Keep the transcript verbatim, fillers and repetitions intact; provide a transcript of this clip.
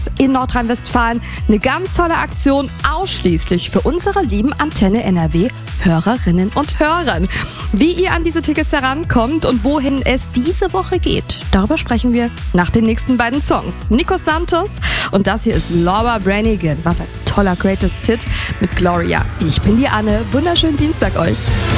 in Nordrhein-Westfalen. Eine ganz tolle Aktion, ausschließlich für unsere lieben Antenne N R W Hörerinnen und Hörer. Wie ihr an diese Tickets herankommt und wohin es diese Woche geht, darüber sprechen wir nach den nächsten beiden Songs. Nico Santos und das hier ist Laura Branigan. Was ein toller Greatest Hit mit Gloria. Ich bin die Anne. Wunderschönen Dienstag euch.